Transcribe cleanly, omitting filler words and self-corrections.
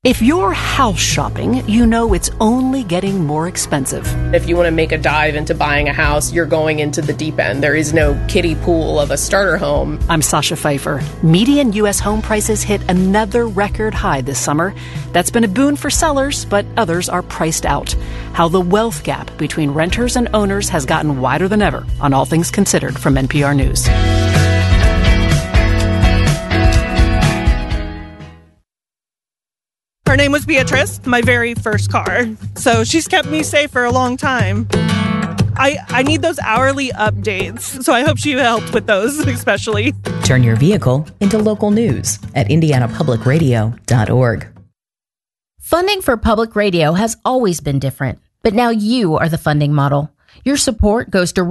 If you're house shopping, you know it's only getting more expensive. If you want to make a dive into buying a house, you're going into the deep end. There is no kiddie pool of a starter home. I'm Sasha Pfeiffer. Median U.S. home prices hit another record high this summer. That's been a boon for sellers, but others are priced out. How the wealth gap between renters and owners has gotten wider than ever on All Things Considered from NPR News. Her name was Beatrice, my very first car. So she's kept me safe for a long time. I need those hourly updates, so I hope she helped with those, especially. Turn your vehicle into local news at indianapublicradio.org. Funding for public radio has always been different, but now you are the funding model. Your support goes directly